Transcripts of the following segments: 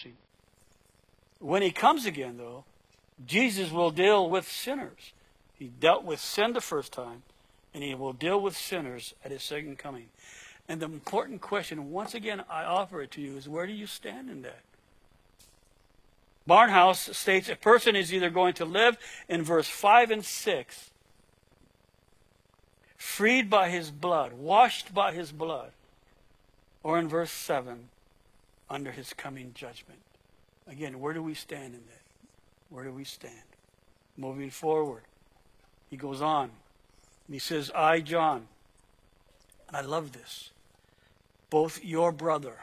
mercy. When he comes again, though, Jesus will deal with sinners. He dealt with sin the first time, and he will deal with sinners at his second coming. And the important question, once again, I offer it to you, is where do you stand in that? Barnhouse states a person is either going to live in verse 5 and 6, freed by his blood, washed by his blood, or in verse 7, under his coming judgment. Again, where do we stand in that? Where do we stand? Moving forward, he goes on, and he says, I, John, and I love this, both your brother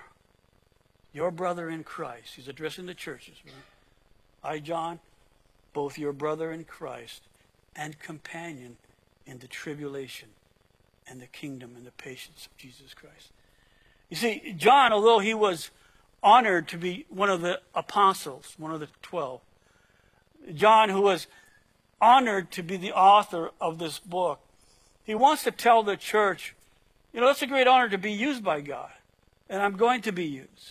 in Christ. He's addressing the churches. Right? I, John, both your brother in Christ and companion in the tribulation and the kingdom and the patience of Jesus Christ. You see, John, although he was honored to be one of the apostles, one of the 12, John, who was honored to be the author of this book, he wants to tell the church, you know, it's a great honor to be used by God, and I'm going to be used.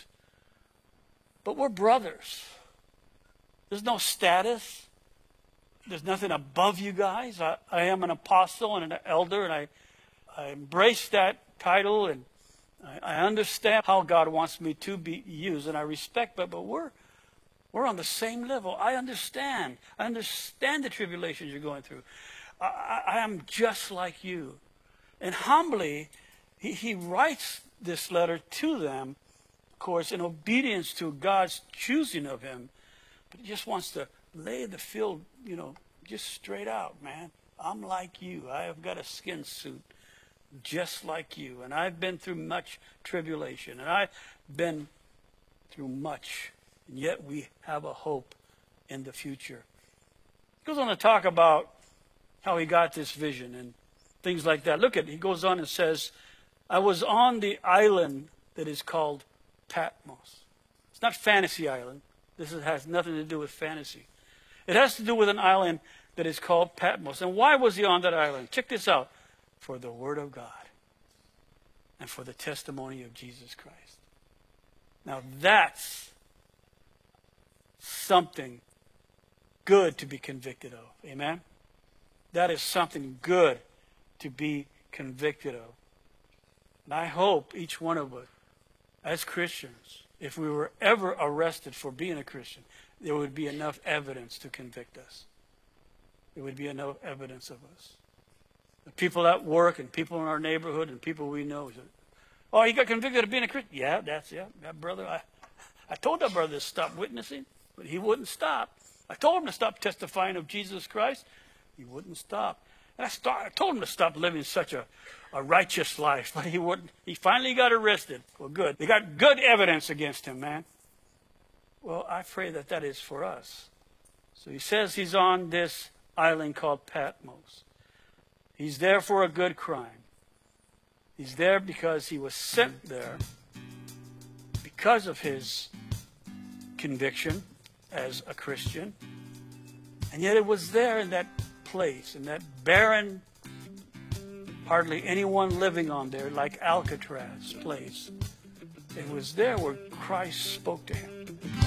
But we're brothers. There's no status. There's nothing above you guys. I am an apostle and an elder, and I embrace that title, and I understand how God wants me to be used, and I respect that, but we're on the same level. I understand. I understand the tribulations you're going through. I am just like you. And humbly, he writes this letter to them, of course, in obedience to God's choosing of him. But he just wants to lay the field, you know, just straight out, man. I'm like you. I have got a skin suit just like you. And I've been through much tribulation. And I've been through much. And yet we have a hope in the future. He goes on to talk about how he got this vision and things like that. Look at it. He goes on and says, I was on the island that is called Patmos. It's not Fantasy Island. This has nothing to do with fantasy. It has to do with an island that is called Patmos. And why was he on that island? Check this out. For the Word of God and for the testimony of Jesus Christ. Now that's something good to be convicted of. Amen? That is something good to be convicted of. And I hope each one of us, as Christians, if we were ever arrested for being a Christian, there would be enough evidence to convict us. There would be enough evidence of us. The people at work and people in our neighborhood and people we know say, oh, you got convicted of being a Christian? Yeah, that brother. I told that brother to stop witnessing, but he wouldn't stop. I told him to stop testifying of Jesus Christ. He wouldn't stop. And I told him to stop living such a righteous life, but he wouldn't. He finally got arrested. Well, good. They got good evidence against him, man. Well, I pray that that is for us. So he says he's on this island called Patmos. He's there for a good crime. He's there because he was sent there because of his conviction as a Christian. And yet it was there in that place, in that barren, hardly anyone living on there, like Alcatraz place. It was there where Christ spoke to him.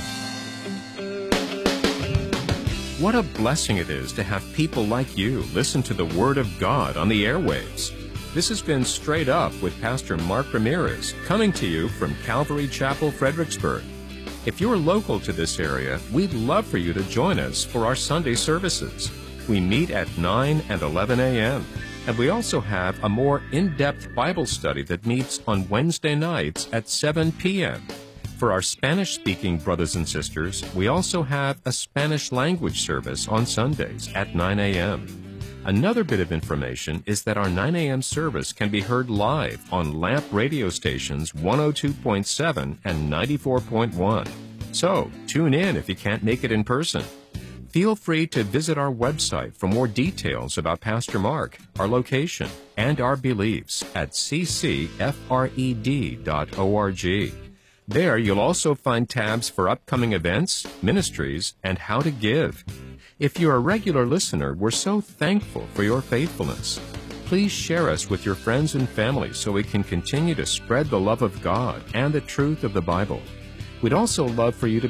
What a blessing it is to have people like you listen to the Word of God on the airwaves. This has been Straight Up with Pastor Mark Ramirez, coming to you from Calvary Chapel, Fredericksburg. If you're local to this area, we'd love for you to join us for our Sunday services. We meet at 9 and 11 a.m., and we also have a more in-depth Bible study that meets on Wednesday nights at 7 p.m. For our Spanish-speaking brothers and sisters, we also have a Spanish language service on Sundays at 9 a.m. Another bit of information is that our 9 a.m. service can be heard live on LAMP radio stations 102.7 and 94.1. So, tune in if you can't make it in person. Feel free to visit our website for more details about Pastor Mark, our location, and our beliefs at ccfred.org. There, you'll also find tabs for upcoming events, ministries, and how to give. If you're a regular listener, we're so thankful for your faithfulness. Please share us with your friends and family so we can continue to spread the love of God and the truth of the Bible. We'd also love for you to